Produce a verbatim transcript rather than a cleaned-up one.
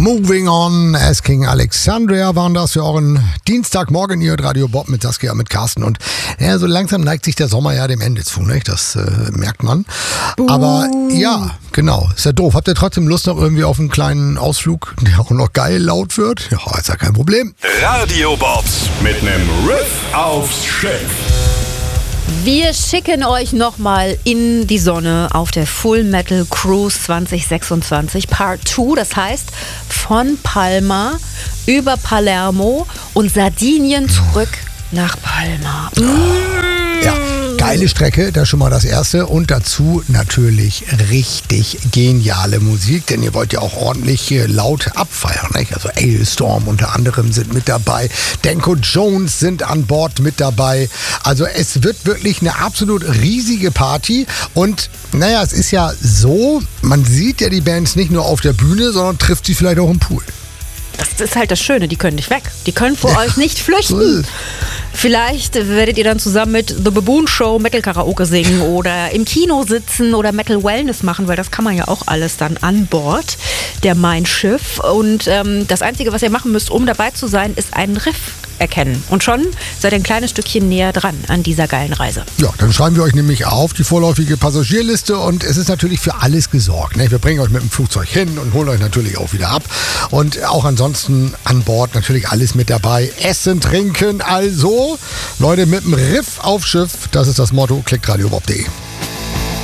Moving On, Asking Alexandria waren das für euren Dienstagmorgen hier, Radio Bob mit Saskia, mit Carsten. Und ja, so langsam neigt sich der Sommer ja dem Ende zu, nicht? Das äh, merkt man. Uh. Aber ja, genau, ist ja doof. Habt ihr trotzdem Lust noch irgendwie auf einen kleinen Ausflug, der auch noch geil laut wird? Ja, ist ja kein Problem. Radio Bobs mit nem Riff aufs Schiff. Wir schicken euch nochmal in die Sonne auf der Full Metal Cruise zwanzig sechsundzwanzig Part zwei. Das heißt, von Palma über Palermo und Sardinien zurück nach Palma. Mm. Ja, geile Strecke, das ist schon mal das Erste. Und dazu natürlich richtig geniale Musik, denn ihr wollt ja auch ordentlich laut abfeiern, nicht? Also Alestorm unter anderem sind mit dabei, Danko Jones sind an Bord mit dabei. Also es wird wirklich eine absolut riesige Party. Und naja, es ist ja so, man sieht ja die Bands nicht nur auf der Bühne, sondern trifft sie vielleicht auch im Pool. Das ist halt das Schöne, die können nicht weg. Die können vor ja. euch nicht flüchten. Vielleicht werdet ihr dann zusammen mit The Baboon Show Metal Karaoke singen oder im Kino sitzen oder Metal Wellness machen, weil das kann man ja auch alles dann an Bord der Mein Schiff. Und ähm, das Einzige, was ihr machen müsst, um dabei zu sein, ist einen Riff erkennen. Und schon seid ihr ein kleines Stückchen näher dran an dieser geilen Reise. Ja, dann schreiben wir euch nämlich auf die vorläufige Passagierliste und es ist natürlich für alles gesorgt. Ne? Wir bringen euch mit dem Flugzeug hin und holen euch natürlich auch wieder ab. Und auch ansonsten an Bord natürlich alles mit dabei. Essen, trinken, also Leute mit dem Riff auf Schiff, das ist das Motto, klickt radiobob punkt de.